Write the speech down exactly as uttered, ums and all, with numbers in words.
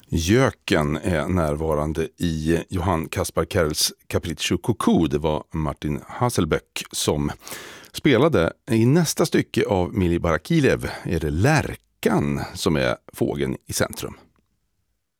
Göken är närvarande i Johann Kaspar Kerls Capriccio Cuckoo. Det var Martin Hasselböck som spelade. I nästa stycke av Mili Barakilev är det lärkan som är fågeln i centrum.